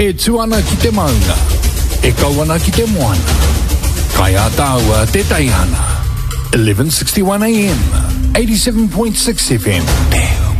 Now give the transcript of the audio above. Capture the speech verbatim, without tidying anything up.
E tuana ki te maunga, e kauana ki te moana. Kai a tāua te taihana. eleven sixty-one A M, eighty-seven point six F M. Peo.